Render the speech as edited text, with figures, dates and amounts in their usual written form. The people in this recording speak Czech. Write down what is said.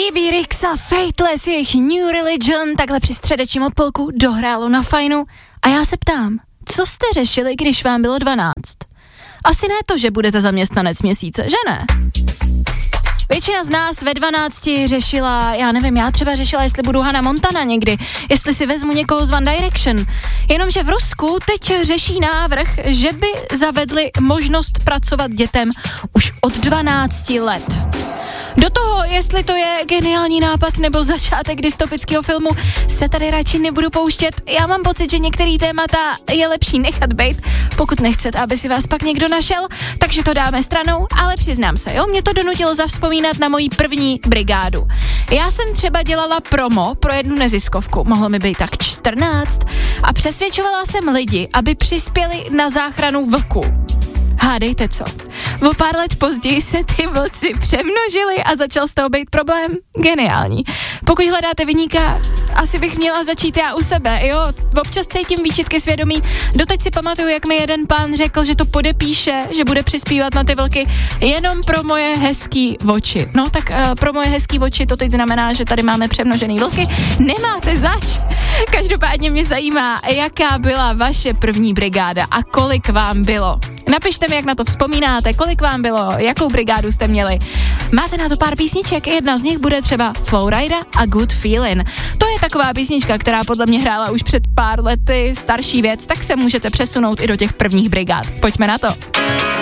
Phoebe Rix a Faithless, jejich New Religion, takhle při středečním odpolku dohrálo na Fajnu. A já se ptám, co jste řešili, když vám bylo 12? Asi ne to, že budete zaměstnanec měsíce, že ne? Většina z nás ve 12 řešila, já nevím, já třeba řešila, jestli budu Hannah Montana někdy, jestli si vezmu někoho z One Direction. Jenomže v Rusku teď řeší návrh, že by zavedli možnost pracovat dětem už od 12 let. Do toho, jestli to je geniální nápad nebo začátek dystopického filmu, se tady radši nebudu pouštět. Já mám pocit, že některý témata je lepší nechat bejt, pokud nechcete, aby si vás pak někdo našel, takže to dáme stranou, ale přiznám se, jo, mě to donutilo zavzpomínat na moji první brigádu. Já jsem třeba dělala promo pro jednu neziskovku, mohlo mi být tak 14, a přesvědčovala jsem lidi, aby přispěli na záchranu vlků. Hádejte co? O pár let později se ty vlci přemnožili a začal z toho být problém. Geniální. Pokud hledáte viníka, asi bych měla začít já u sebe, jo? Občas cítím výčitky svědomí. Doteď si pamatuju, jak mi jeden pán řekl, že to podepíše, že bude přispívat na ty vlky jenom pro moje hezký oči. No tak pro moje hezký oči to teď znamená, že tady máme přemnožený vlky. Nemáte zač. Každopádně mě zajímá, jaká byla vaše první brigáda a kolik vám bylo. Napište mi, jak na to vzpomínáte, kolik vám bylo, jakou brigádu jste měli. Máte na to pár písniček, jedna z nich bude třeba Flowrida a Good Feeling. To je taková písnička, která podle mě hrála už před pár lety, starší věc, tak se můžete přesunout i do těch prvních brigád. Pojďme na to.